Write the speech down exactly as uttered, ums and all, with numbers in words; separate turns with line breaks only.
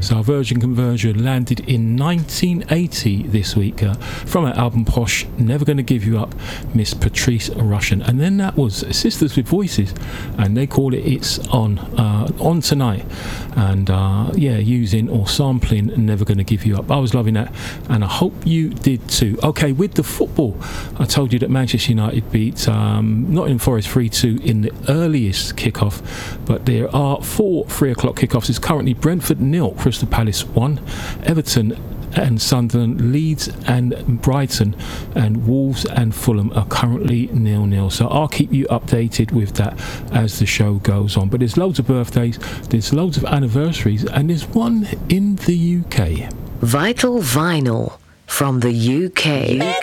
So our Virgin Conversion landed in nineteen eighty this week uh, from our album Posh, Never Gonna Give You Up, Miss Patrice Rushen. And then that was Sisters with Voices, and they call it It's On, uh, On Tonight. And uh, yeah, using or sampling Never Gonna Give You Up. I was loving that, and I hope you did too. Okay, with the football, I told you that Manchester United beat um, Nottingham Forest three two in the earliest kickoff, but there are four three o'clock kickoffs. It's currently Brentford nil, Crystal Palace one, Everton and Sunderland, Leeds and Brighton, and Wolves and Fulham are currently nil nil. So I'll keep you updated with that as the show goes on. But there's loads of birthdays, there's loads of anniversaries, and there's one in the U K.
Vital Vinyl from the U K.